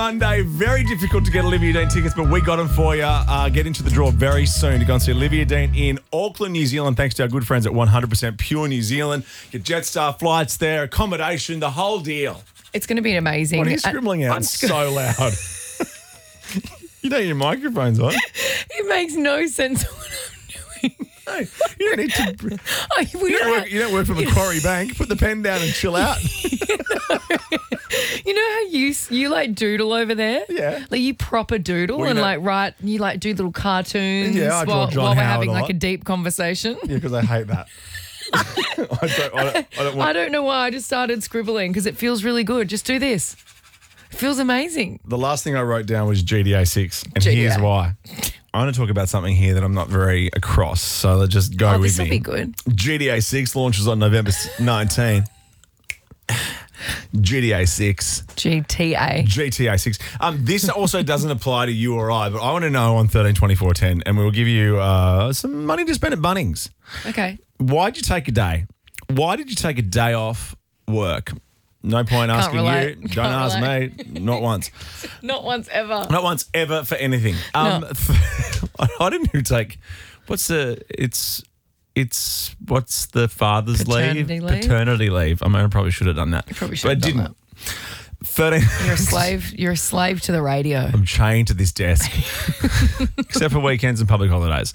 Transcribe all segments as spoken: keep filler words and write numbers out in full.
Monday, very difficult to get Olivia Dean tickets, but we got them for you. Uh, get into the draw very soon to go and see Olivia Dean in Auckland, New Zealand, thanks to our good friends at one hundred percent Pure New Zealand. Get Jetstar flights there, accommodation, the whole deal. It's going to be amazing. What are you scribbling out I'm so loud? You know your microphone's on. It makes no sense what I'm doing. Hey, you don't need to. Oh, we You don't, don't work, you don't work for Macquarie Bank. Put the pen down and chill out. You know how you you like doodle over there? Yeah. Like you proper doodle Well, you and know- like write, you like do little cartoons Yeah, I draw while, John while we're Howard having a like lot. a deep conversation. Yeah, because I hate that. I don't. I don't, I don't want. I don't know why I just started scribbling because it feels really good. Just do this. It feels amazing. The last thing I wrote down was G T A six, and G T A. here's why. I want to talk about something here that I'm not very across, so let's just go Oh, with this will me. be good. G T A six launches on November nineteenth. G T A six. G T A. G T A six. Um, this also doesn't apply to you or I, but I want to know on thirteen twenty-four ten, and we'll give you uh, some money to spend at Bunnings. Okay. Why'd you take a day? Why did you take a day off work? No point asking relate. you. Don't Can't ask relate. me. Not once. Not once ever. Not once ever for anything. Um, I didn't even take. What's the? It's. It's what's the father's Paternity leave? leave? Paternity leave. I mean, I probably should have done that. You probably but should I have done didn't. Thirteen. You're a slave. You're a slave to the radio. I'm chained to this desk, except for weekends and public holidays.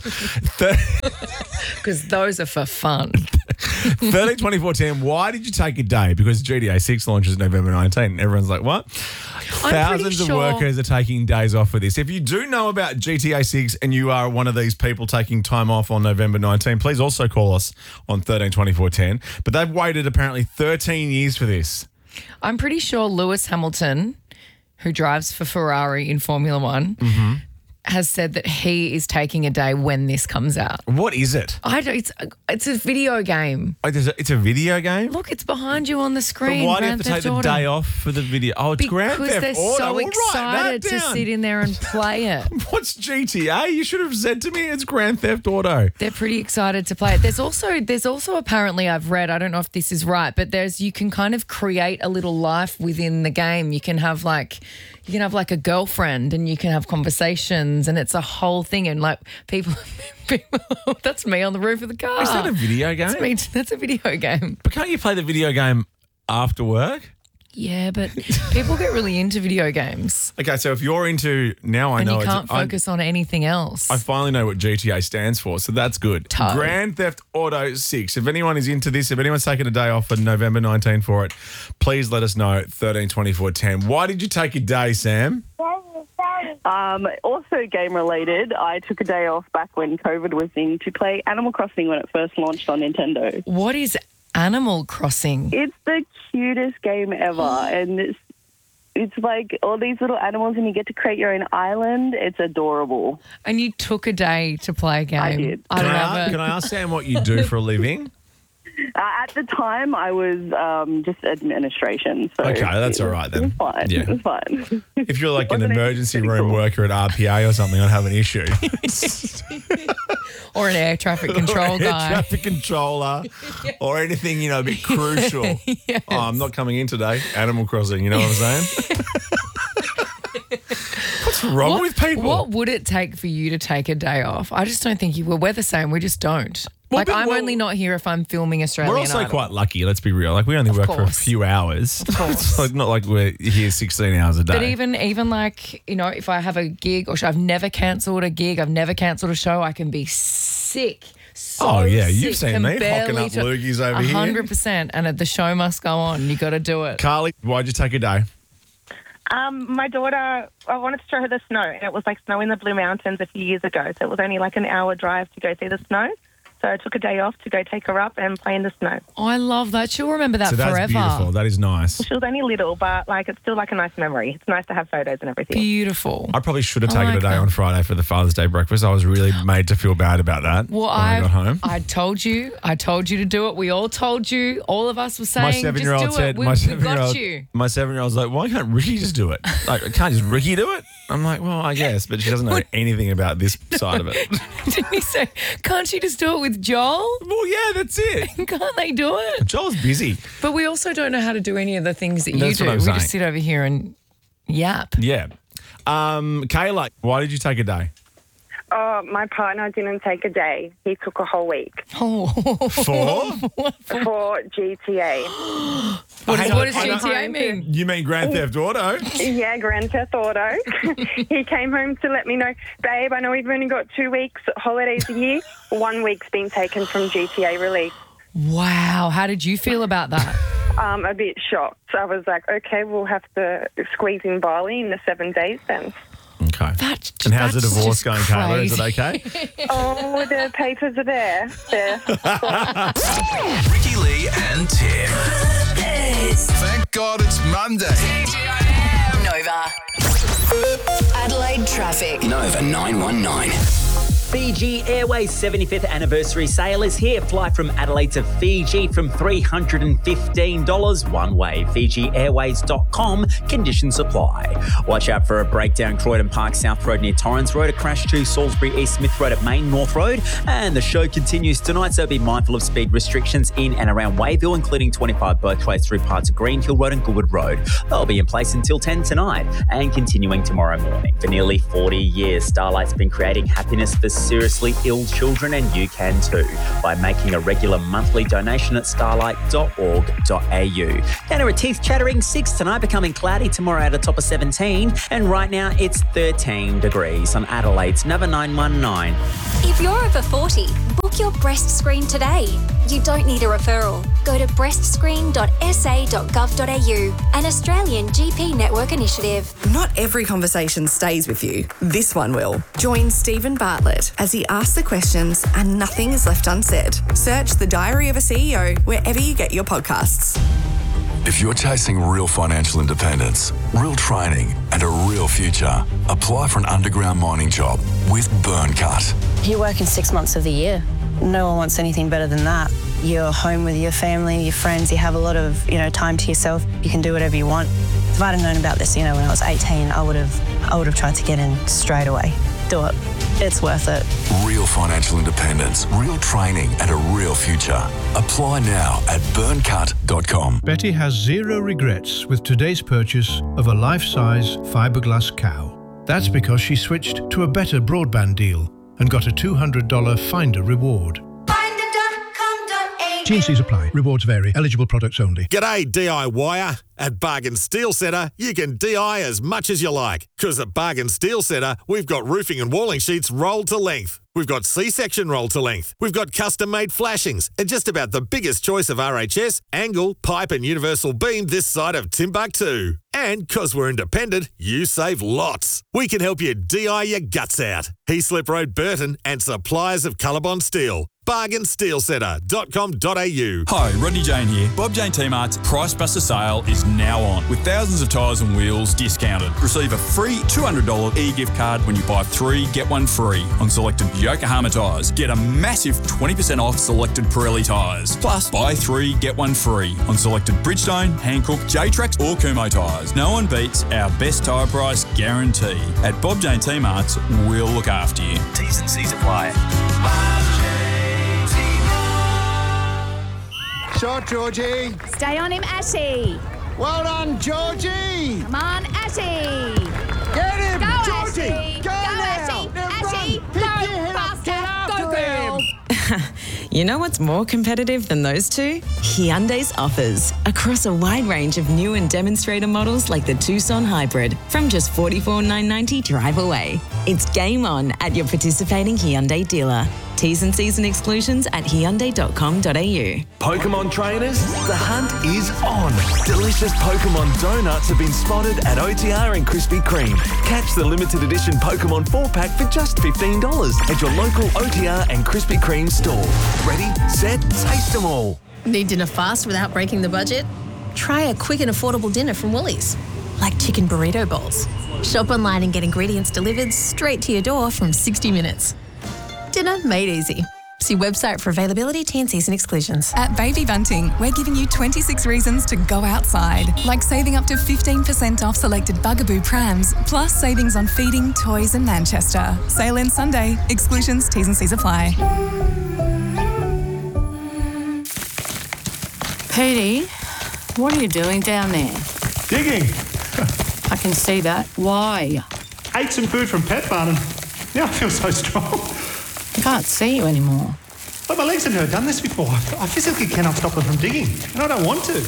Because those are for fun. thirteen twenty-four ten. Why did you take a day? Because G T A six launches November nineteenth. And everyone's like, what? I'm Thousands pretty of sure- workers are taking days off for this. If you do know about G T A six and you are one of these people taking time off on November nineteenth, please also call us on thirteen twenty-four ten. But they've waited apparently thirteen years for this. I'm pretty sure Lewis Hamilton, who drives for Ferrari in Formula One, has said that he is taking a day when this comes out. What is it? I don't, it's it's a video game. Oh, there's a- It's a video game? Look, it's behind you on the But screen. why do you have Grand to take Theft the Auto. day off for the video? Oh, it's Grand Because Theft they're Auto. so We'll write excited that to down. sit in there and play it. What's G T A? You should have said to me it's Grand Theft Auto. They're pretty excited to play it. There's also there's also apparently I've read, I don't know if this is right, but there's you can kind of create a little life within the game. You can have like you can have like a girlfriend and you can have conversations and it's a whole thing and like people, people that's me on the roof of the car. Is that a video game? That's me. That's a video game. But can't you play the video game after work? Yeah, but people get really into video games Okay, so if you're into now, I and know you it's- can't I- focus on anything else. I finally know what G T A stands for, so that's good. Toe. Grand Theft Auto six. If anyone is into this, if anyone's taking a day off for November nineteenth for it, please let us know at thirteen twenty-four ten. Why did you take a day, Sam? Um, also game related, I took a day off back when COVID was in to play Animal Crossing when it first launched on Nintendo. What is Animal Crossing? It's the cutest game ever, and it's it's like all these little animals, and you get to create your own island. It's adorable. And you took a day to play a game. I did. I Can I, love ask, it. can I ask Sam what you do for a living? Uh, at the time, I was um, just administration. So Okay, that's it all was- right then. It was fine. Yeah. It was fine. If you're like an Wasn't it emergency pretty room cool? worker at R P A or something, I'd have an issue. Or an air traffic control or a guy. traffic controller, or anything, you know, a bit crucial. Yes. Oh, I'm not coming in today. Animal Crossing, you know what I'm saying? What's wrong What- with people? What would it take for you to take a day off? I just don't think you will. We're the same. We just don't. Well, like, but- I'm well- only not here if I'm filming Australian We're also Idol. quite lucky, let's be real. Like, we only work for a course. few hours. Of course. It's like, not like we're here sixteen hours a day. But even, even like, you know, if I have a gig or show, I've never cancelled a gig, I've never cancelled a show, I can be sick. So Oh, yeah, you've sick, seen can me hocking barely up to- loogies over here. one hundred percent. And the show must go on. You got to do it. Carly, why'd you take a day? Um, my daughter, I wanted to show her the snow, and it was like snow in the Blue Mountains a few years ago. So it was only like an hour drive to go see the snow. So I took a day off to go take her up and play in the snow. Oh, I love that. She'll remember that So that's forever. beautiful. That is nice. She was only little, but like it's still like a nice memory. It's nice to have photos and everything. Beautiful. I probably should have I taken like a day that. on Friday for the Father's Day breakfast. I was really made to feel bad about that Well, when I, I got home. I told you. I told you to do it. We all told you. All of us were saying, My just seven-year-old do said, it. We, "My we seven-year-old, got you. my seven-year-old's like, why can't Ricky just do it? Like, can't just Ricky do it?" I'm like, "Well, I guess," but she doesn't know anything about this side of it. Didn't he say, can't you just do it with Joel? Well, yeah, that's it. Can't they do it? Joel's busy. But we also don't know how to do any of the things that That's you what do. I'm We saying. just sit over here and Yap. Yeah. Um, Kayla, why did you take a day? Oh, my partner didn't take a day. He took a whole week Oh. For? for G T A. What, Hang does, on, what does I G know- T A mean? You mean Grand Theft Auto? Yeah, Grand Theft Auto. He came home to let me know, babe, I know we've only got two weeks holidays a year. One week's been taken from G T A release. Wow. How did you feel about that? Um, a bit shocked. I was like, okay, we'll have to squeeze in Bali in the seven days then. Okay. That's, And how's the that's divorce just going, Kayla? Is it crazy. okay? Oh, the papers are there. There. Ricky Lee and Tim. Thank God it's Monday. Nova. Adelaide traffic. Nova nine one nine. Fiji Airways seventy-fifth anniversary sale is here. Fly from Adelaide to Fiji from three hundred fifteen dollars one way. Fiji Airways dot com. Conditions apply. Watch out for a breakdown. Croydon Park South Road near Torrens Road. A crash to Salisbury East Smith Road at Main North Road. And the show continues tonight, so be mindful of speed restrictions in and around Wayville, including twenty-five both ways through parts of Greenhill Road and Goodwood Road. They'll be in place until ten tonight and continuing tomorrow morning. For nearly forty years, Starlight's been creating happiness for seriously ill children, and you can too by making a regular monthly donation at starlight dot org dot a u. Down to a teeth chattering six tonight, becoming cloudy tomorrow at a top of seventeen, and right now it's thirteen degrees on Adelaide's Nova nine one nine. If you're over forty, book your breast screen today. You don't need a referral. Go to breast screen dot s a dot gov dot a u, an Australian G P network initiative. Not every conversation stays with you. This one will. Join Stephen Bartlett as he asks the questions and nothing is left unsaid. Search The Diary of a C E O wherever you get your podcasts. If you're chasing real financial independence, real training, and a real future, apply for an underground mining job with Burncut. You work in six months of the year. No one wants anything better than that. You're home with your family, your friends, you have a lot of, you know, time to yourself. You can do whatever you want. If I'd have known about this, you know, when I was eighteen, I would have I would have tried to get in straight away. Do it. It's worth it. Real financial independence, real training, and a real future. Apply now at burncut dot com. Betty has zero regrets with today's purchase of a life-size fiberglass cow. That's because she switched to a better broadband deal and got a two hundred dollars Finder reward. T and Cs apply. Rewards vary. Eligible products only. G'day DIYer. At Bargain Steel Centre, you can D I as much as you like. Because at Bargain Steel Centre, we've got roofing and walling sheets rolled to length. We've got C-section rolled to length. We've got custom-made flashings and just about the biggest choice of R H S, angle, pipe and universal beam this side of Timbuktu. And because we're independent, you save lots. We can help you D I your guts out. Heaslip Road, Burton, and suppliers of Colorbond Steel. bargain steel centre dot com dot a u. Hi, Rodney Jane here. Bob Jane T-Mart's Price Buster sale is now on with thousands of tyres and wheels discounted. Receive a free two hundred dollars e-gift card when you buy three, get one free on selected Yokohama tyres. Get a massive twenty percent off selected Pirelli tyres. Plus, buy three, get one free on selected Bridgestone, Hankook, J-Trax or Kumho tyres. No one beats our best tyre price guarantee. At Bob Jane T-Mart's, we'll look after you. T's and C's apply. Shot, Georgie. Stay on him, Ashy. Well done, Georgie. Come on, Ashy. Get him, Go, Georgie. Ashy. Go, Go, now. Ashy. Now Ashy. run. Go, Pick your head up. faster. Get after Go, girl. You know what's more competitive than those two? Hyundai's offers. Across a wide range of new and demonstrator models like the Tucson Hybrid from just forty-four thousand nine hundred ninety dollars drive away. It's game on at your participating Hyundai dealer. T's and C's and exclusions at hyundai dot com dot a u. Pokemon trainers, the hunt is on. Delicious Pokemon donuts have been spotted at O T R and Krispy Kreme. Catch the limited edition Pokemon four pack for just fifteen dollars at your local O T R and Krispy Kreme store. Ready, set, taste them all. Need dinner fast without breaking the budget? Try a quick and affordable dinner from Woolies, like chicken burrito bowls. Shop online and get ingredients delivered straight to your door from sixty minutes. Dinner made easy. See website for availability, T and Cs and exclusions. At Baby Bunting, we're giving you twenty-six reasons to go outside, like saving up to fifteen percent off selected Bugaboo prams, plus savings on feeding, toys and Manchester. Sale ends Sunday. Exclusions, T's and C's apply. Petey, what are you doing down there? Digging. I can can see that. Why? Ate some food from Pet Barn and now I feel so strong. I can't see you anymore. But my legs have never done this before. I physically cannot stop them from digging, and I don't want to.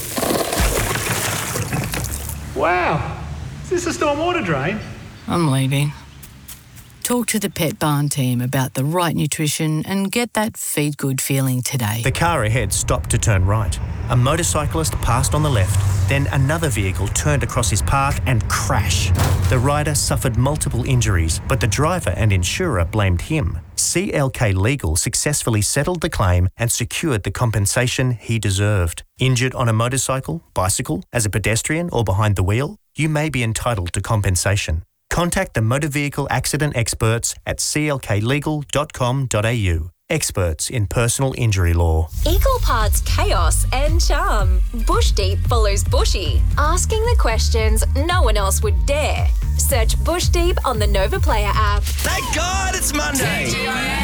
Wow. Is this a stormwater drain? I'm leaving. Talk to the Pet Barn team about the right nutrition and get that feed good feeling today. The car ahead stopped to turn right. A motorcyclist passed on the left, then another vehicle turned across his path and crashed. The rider suffered multiple injuries, but the driver and insurer blamed him. C L K Legal successfully settled the claim and secured the compensation he deserved. Injured on a motorcycle, bicycle, as a pedestrian or behind the wheel? You may be entitled to compensation. Contact the motor vehicle accident experts at c l k legal dot com dot a u. Experts in personal injury law. Equal parts chaos and charm. Bush Deep follows Bushy, asking the questions no one else would dare. Search Bush Deep on the Nova Player app. Thank God it's Monday.